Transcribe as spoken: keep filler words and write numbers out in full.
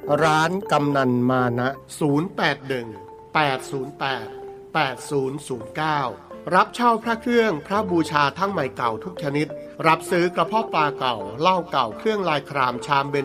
ร้านกำนันมานะศูนย์ แปด หนึ่ง แปด ศูนย์ แปด แปด ศูนย์ ศูนย์ เก้ารับเช่าพระเครื่องพระบูชาทั้งใหม่เก่าทุกชนิดรับซื้อกระเพาะปลาเก่าเหล้าเก่าเครื่องลายครามชามเบญ